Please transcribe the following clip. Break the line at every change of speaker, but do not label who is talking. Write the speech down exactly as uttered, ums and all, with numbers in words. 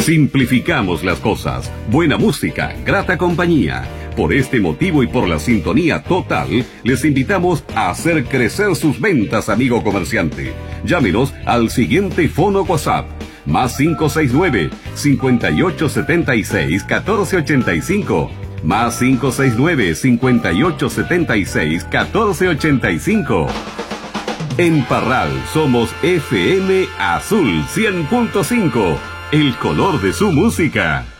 Simplificamos las cosas. Buena música, grata compañía. Por este motivo y por la sintonía total, les invitamos a hacer crecer sus ventas, amigo comerciante. Llámenos al siguiente fono WhatsApp. Más cinco seis nueve, cinco ocho siete seis, uno cuatro ocho cinco. Más cinco seis nueve, cinco ocho siete seis, uno cuatro ocho cinco. En Parral somos F M Azul cien punto cinco. El color de su música.